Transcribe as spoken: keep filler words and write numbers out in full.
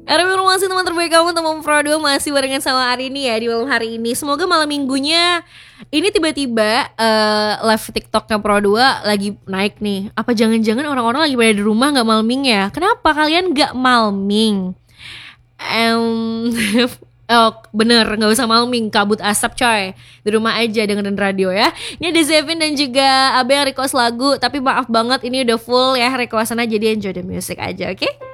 Era Informasi teman terbaik kamu, teman Pro dua masih barengan sama Arini ya di malam hari ini. Semoga malam minggunya ini tiba-tiba uh, live TikToknya Pro dua lagi naik nih. Apa jangan-jangan orang-orang lagi pada di rumah gak malming ya? Kenapa kalian gak malming? Um, oh bener, gak usah malming, kabut asap coy. Di rumah aja dengerin radio ya. Ini ada Zevin dan juga Abe yang request lagu. Tapi maaf banget ini udah full ya requestannya, jadi enjoy the music aja, oke? Okay?